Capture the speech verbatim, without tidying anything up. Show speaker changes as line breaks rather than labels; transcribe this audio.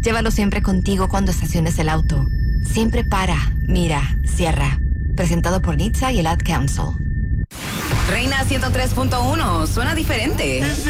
Llévalo siempre contigo cuando estaciones el auto. Siempre para, mira, cierra. Presentado por N H T S A y el Ad Council.
Reina ciento tres punto uno, suena diferente.